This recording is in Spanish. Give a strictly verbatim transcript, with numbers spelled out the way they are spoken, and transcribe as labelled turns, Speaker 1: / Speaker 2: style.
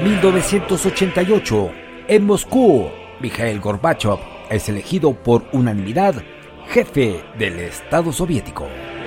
Speaker 1: mil novecientos ochenta y ocho, en Moscú, Mikhail Gorbachov es elegido por unanimidad jefe del Estado soviético.